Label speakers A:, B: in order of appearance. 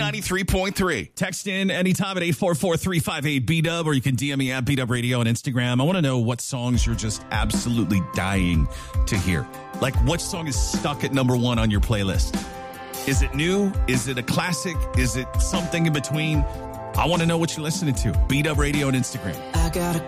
A: 93.3.
B: Text in anytime at 844-358-BDUB, or you can DM me at BDUB Radio on Instagram. I want to know what songs you're just absolutely dying to hear. Like, what song is stuck at number one on your playlist? Is it new? Is it a classic? Is it something in between? I want to know what you're listening to. BDUB Radio on Instagram.
C: I got a